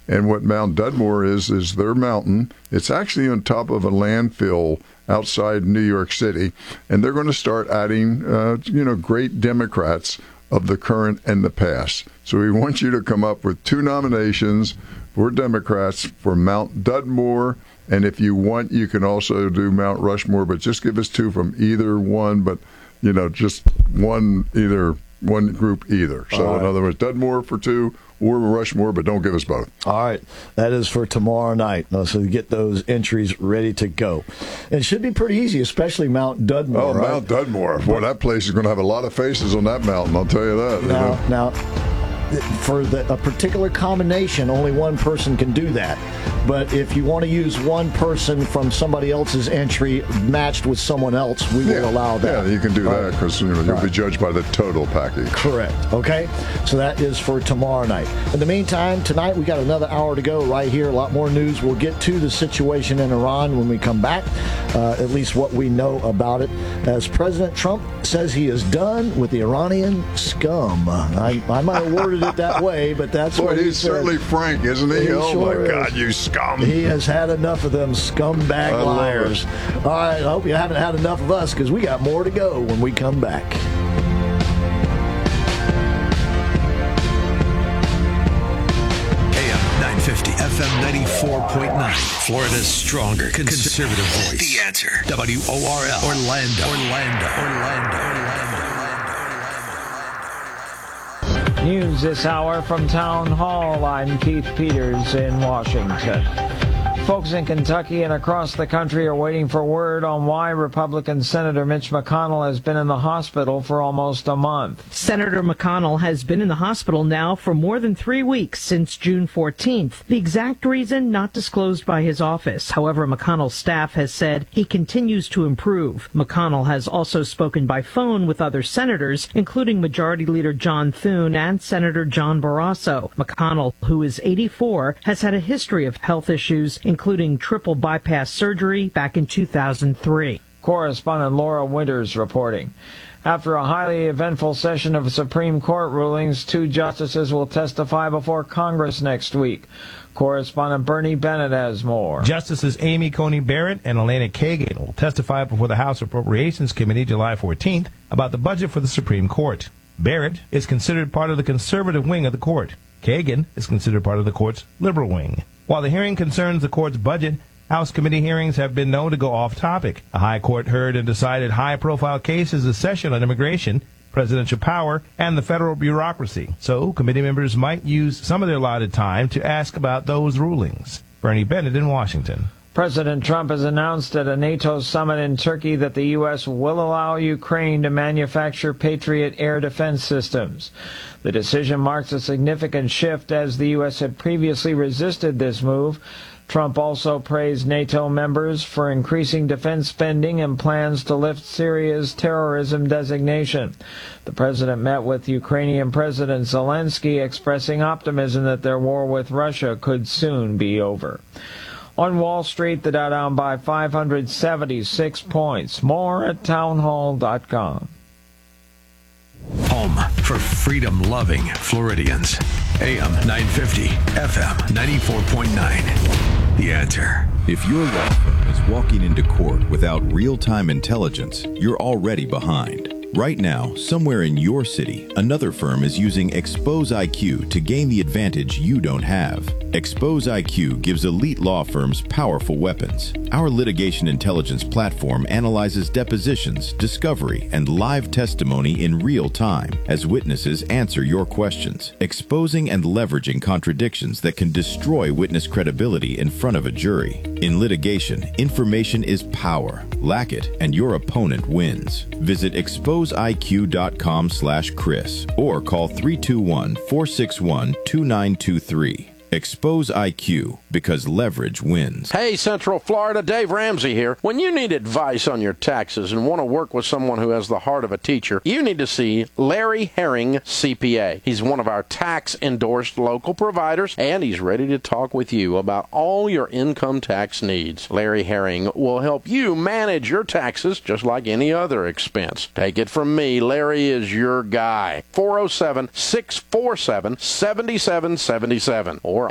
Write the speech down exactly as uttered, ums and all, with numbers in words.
And what Mount Dudmore is, is their mountain. It's actually on top of a landfill outside New York City. And they're going to start adding, uh, you know, great Democrats of the current and the past. So we want you to come up with two nominations for Democrats for Mount Dudmore. And if you want, you can also do Mount Rushmore, but just give us two from either one, but, you know, just one, either one group either. So right. in other words, Dudmore for two or Rushmore, but don't give us both. All right. That is for tomorrow night. So get those entries ready to go. It should be pretty easy, especially Mount Dudmore. Oh, right? Mount Dudmore. Boy, that place is going to have a lot of faces on that mountain, I'll tell you that. Now, you now know? for the, a particular combination, only one person can do that. But if you want to use one person from somebody else's entry matched with someone else, we yeah. will allow that. Yeah, you can do All that because you know, you'll right. be judged by the total package. Correct. Okay? So that is for tomorrow night. In the meantime, tonight we got another hour to go right here. A lot more news. We'll get to the situation in Iran when we come back, uh, at least what we know about it. As President Trump says he is done with the Iranian scum. I, I might have worded it that way, but that's Boy, what he he's said. certainly frank, isn't he? He oh, sure my is. God, you scum. He has had enough of them scumbag I love liars. All right, I hope you haven't had enough of us because we got more to go when we come back. A M nine fifty, F M ninety-four point nine. Florida's stronger conservative voice. The Answer. W O R L. Orlando. Orlando. Orlando. Orlando. News this hour from Town Hall. I'm Keith Peters in Washington. Folks in Kentucky and across the country are waiting for word on why Republican Senator Mitch McConnell has been in the hospital for almost a month. Senator McConnell has been in the hospital now for more than three weeks, since June fourteenth. The exact reason not disclosed by his office. However, McConnell's staff has said he continues to improve. McConnell has also spoken by phone with other senators, including Majority Leader John Thune and Senator John Barrasso. McConnell, who is eighty-four, has had a history of health issues, including triple bypass surgery back in two thousand three. Correspondent Laura Winters reporting. After a highly eventful session of Supreme Court rulings, two justices will testify before Congress next week. Correspondent Bernie Bennett has more. Justices Amy Coney Barrett and Elena Kagan will testify before the House Appropriations Committee July fourteenth about the budget for the Supreme Court. Barrett is considered part of the conservative wing of the court. Kagan is considered part of the court's liberal wing. While the hearing concerns the court's budget, House committee hearings have been known to go off topic. The High Court heard and decided high-profile cases this session on immigration, presidential power, and the federal bureaucracy. So committee members might use some of their allotted time to ask about those rulings. Bernie Bennett in Washington. President Trump has announced at a NATO summit in Turkey that the U S will allow Ukraine to manufacture Patriot air defense systems. The decision marks a significant shift, as the U S had previously resisted this move. Trump also praised NATO members for increasing defense spending and plans to lift Syria's terrorism designation. The president met with Ukrainian President Zelensky, expressing optimism that their war with Russia could soon be over. On Wall Street, the Dow down by five hundred seventy-six points. More at townhall dot com. Home for freedom-loving Floridians. A M nine fifty, F M ninety-four point nine. The Answer. If your law firm is walking into court without real-time intelligence, you're already behind. Right now, somewhere in your city, another firm is using Expose I Q to gain the advantage you don't have. Expose I Q gives elite law firms powerful weapons. Our litigation intelligence platform analyzes depositions, discovery, and live testimony in real time as witnesses answer your questions, exposing and leveraging contradictions that can destroy witness credibility in front of a jury. In litigation, information is power. Lack it, and your opponent wins. Visit expose I Q dot com slash Chris or call three two one, four six one, two nine two three. Expose I Q, because leverage wins. Hey, Central Florida, Dave Ramsey here. When you need advice on your taxes and want to work with someone who has the heart of a teacher, you need to see Larry Herring, C P A. He's one of our tax-endorsed local providers, and he's ready to talk with you about all your income tax needs. Larry Herring will help you manage your taxes just like any other expense. Take it from me, Larry is your guy. four oh seven, six four seven, seven seven seven seven or